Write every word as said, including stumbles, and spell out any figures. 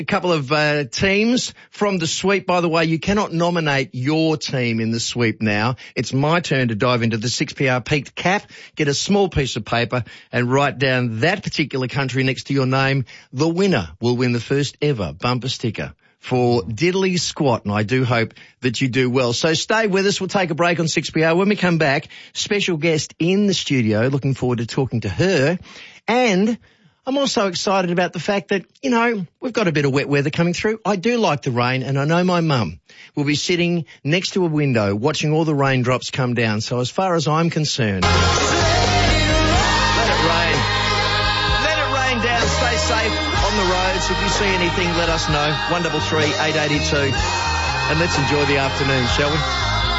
A couple of uh, teams from the sweep. By the way, you cannot nominate your team in the sweep now. It's my turn to dive into the six P R peaked cap, get a small piece of paper and write down that particular country next to your name. The winner will win the first ever bumper sticker for Diddley Squat, and I do hope that you do well. So stay with us. We'll take a break on six P R. When we come back, special guest in the studio. Looking forward to talking to her. And I'm also excited about the fact that, you know, we've got a bit of wet weather coming through. I do like the rain, and I know my mum will be sitting next to a window watching all the raindrops come down. So as far as I'm concerned, let it rain. Let it rain down. Stay safe on the roads. If you see anything, let us know. one three three, eight eight two. And let's enjoy the afternoon, shall we?